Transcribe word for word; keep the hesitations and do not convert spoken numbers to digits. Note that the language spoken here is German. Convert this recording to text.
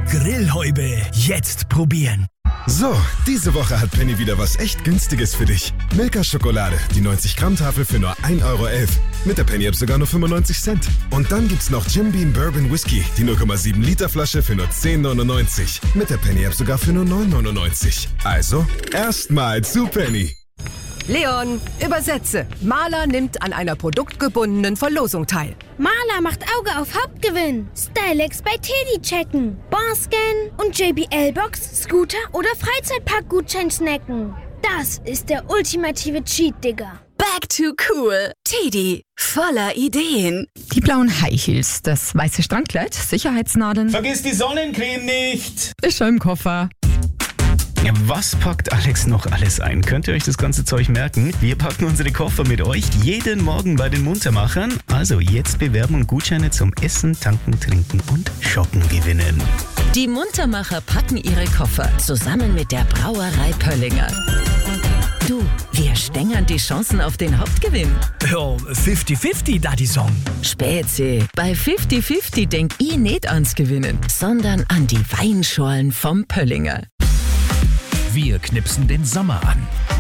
Grillhäube jetzt probieren. So, diese Woche hat Penny wieder was echt Günstiges für dich. Milka-Schokolade, die neunzig Gramm Tafel für nur ein Euro elf. Mit der Penny-App sogar nur fünfundneunzig Cent. Und dann gibt's noch Jim Beam Bourbon Whisky, die null Komma sieben Liter Flasche für nur zehn neunundneunzig. Mit der Penny-App sogar für nur neun neunundneunzig. Also, erstmal zu Penny. Leon, übersetze. Maler nimmt an einer produktgebundenen Verlosung teil. Maler macht Auge auf Hauptgewinn. Stylex bei Teddy checken. Barscan und J B L-Box, Scooter oder Freizeitpark-Gutschein snacken. Das ist der ultimative Cheat, Digga. Back to cool. Teddy, voller Ideen. Die blauen High Heels, das weiße Strandkleid, Sicherheitsnadeln. Vergiss die Sonnencreme nicht. Ist schon im Koffer. Ja, was packt Alex noch alles ein? Könnt ihr euch das ganze Zeug merken? Wir packen unsere Koffer mit euch jeden Morgen bei den Muntermachern. Also jetzt bewerben und Gutscheine zum Essen, Tanken, Trinken und Shoppen gewinnen. Die Muntermacher packen ihre Koffer zusammen mit der Brauerei Pöllinger. Du, wir stängern die Chancen auf den Hauptgewinn. Ja, fifty fifty, da die Song. Spätze, bei fifty fifty denk ich nicht ans Gewinnen, sondern an die Weinschorlen vom Pöllinger. Wir knipsen den Sommer an.